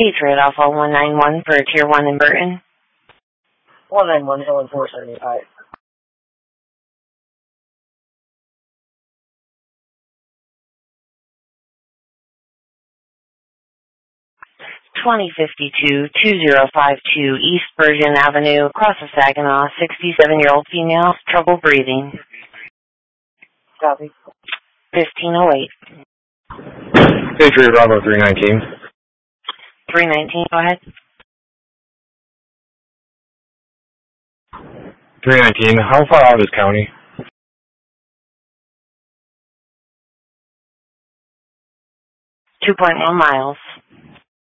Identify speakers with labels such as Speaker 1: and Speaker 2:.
Speaker 1: Patriot Alpha 191 for Tier 1 in Burton.
Speaker 2: 191, Hill and 475.
Speaker 1: 2052-2052 East Bergen Avenue, across the Saginaw, 67-year-old female, trouble breathing.
Speaker 2: Copy.
Speaker 1: 1508.
Speaker 3: Patriot Bravo 319.
Speaker 1: 319, go ahead.
Speaker 3: 319, how far out is county?
Speaker 1: 2.1 miles.